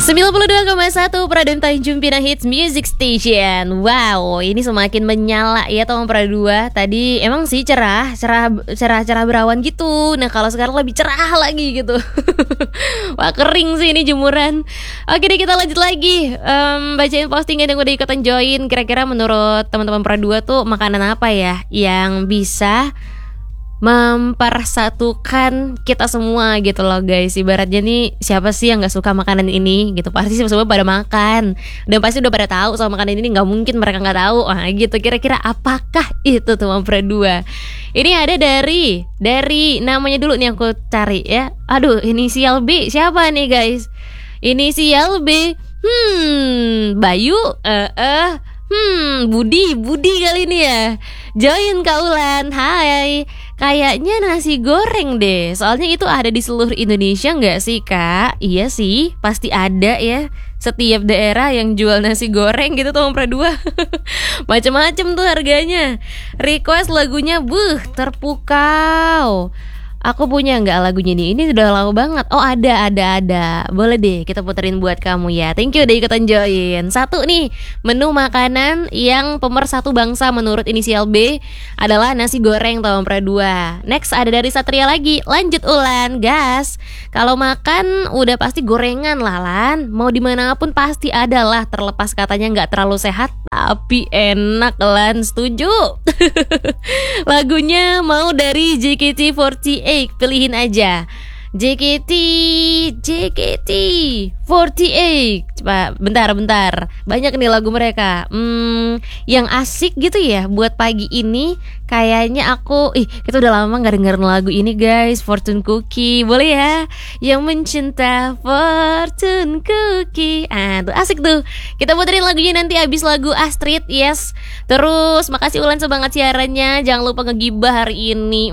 92,1 Pradun Tanjung Pinang Hits Music Station. Wow, ini semakin menyala ya Tom Pradua. Tadi emang sih cerah berawan gitu. Nah kalau sekarang lebih cerah lagi gitu. Wah kering sih ini jemuran. Oke deh kita lanjut lagi. Bacain postingan yang udah ikutan join. Kira-kira menurut teman-teman Pradua tuh makanan apa ya yang bisa mempersatukan kita semua gitu loh guys. Ibaratnya nih siapa sih yang gak suka makanan ini gitu. Pasti semua pada makan. Dan pasti udah pada tahu soal makanan ini. Gak mungkin mereka gak tahu. Nah gitu kira-kira apakah itu teman Pradua. Ini ada dari namanya dulu nih aku cari ya. Aduh inisial B. Siapa nih guys? Inisial B. Bayu Budi kali ini ya. Join Kaulan. Hai. Kayaknya nasi goreng deh. Soalnya itu ada di seluruh Indonesia gak sih kak? Iya sih, pasti ada ya. Setiap daerah yang jual nasi goreng gitu tuh Pradua. Macem-macem tuh harganya. Request lagunya terpukau. Aku punya nggak lagunya nih? Ini udah lama banget. Oh ada. Boleh deh kita puterin buat kamu ya. Thank you udah ikutan join. Satu nih, menu makanan yang pemersatu bangsa menurut inisial B adalah nasi goreng Tom Pradua. Next ada dari Satria lagi. Lanjut Ulan, gas. Kalau makan udah pasti gorengan lah Lan. Mau dimanapun pasti ada lah. Terlepas katanya nggak terlalu sehat tapi enak Lan. Setuju. Lagunya mau dari JKT48. Pilihin aja JKT48. Coba bentar. Banyak nih lagu mereka. Yang asik gitu ya buat pagi ini. Kayaknya kita udah lama gak dengerin lagu ini guys. Fortune Cookie. Boleh ya? Yang mencinta Fortune Cookie. Tuh asik tuh. Kita puterin lagunya nanti abis lagu Astrid. Yes. Terus makasih Ulan semangat siarannya. Jangan lupa ngegibah hari ini.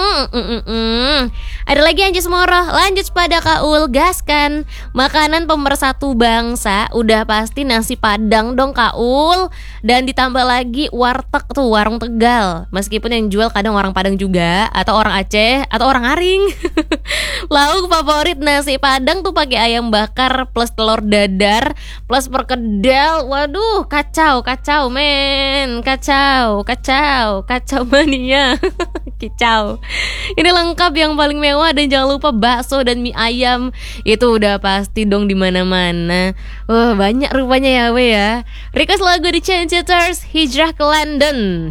Ada lagi Anjus Moroh. Lanjut pada Kaul. Gaskan. Makanan pemersatu bangsa udah pasti nasi padang dong Kaul. Dan ditambah lagi warteg tuh, warung Tegal. Meskipun yang jual kadang orang Padang juga, atau orang Aceh, atau orang Aring. Lauk favorit nasi Padang tuh pakai ayam bakar plus telur dadar plus perkedel. Waduh, kacau men. Kacau mania. Kicau. Ini lengkap yang paling mewah. Dan jangan lupa bakso dan mie ayam. Itu udah pasti dong di mana-mana. Wah, banyak rupanya ya we ya. Request lagu di Changcuters, Hijrah ke London.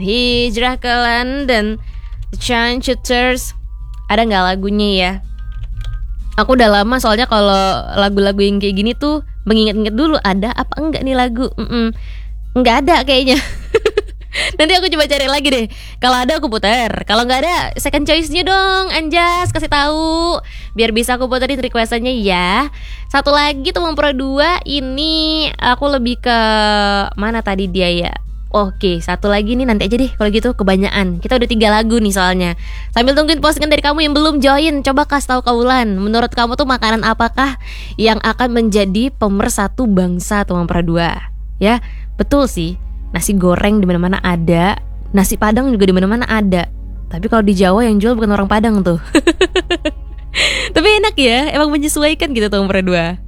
Changcuters. Ada gak lagunya ya? Aku udah lama soalnya kalau lagu-lagu yang kayak gini tuh mengingat-ingat dulu ada apa enggak nih lagu. Enggak ada kayaknya. Nanti aku coba cari lagi deh. Kalau ada aku putar. Kalau nggak ada second choice-nya dong. Anjas kasih tahu biar bisa aku puterin requestannya ya. Satu lagi teman Pradua. Ini aku lebih ke mana tadi dia ya. Oke, satu lagi nih nanti aja deh. Kalau gitu kebanyakan. Kita udah 3 lagu nih soalnya. Sambil tungguin postingan dari kamu yang belum join, coba kasih tahu Kaulan. Menurut kamu tuh makanan apakah yang akan menjadi pemersatu bangsa teman Pradua? Ya, betul sih. Nasi goreng di mana-mana ada, nasi Padang juga di mana-mana ada. Tapi kalau di Jawa yang jual bukan orang Padang tuh. Tapi enak ya, emang menyesuaikan gitu tuh Pradua.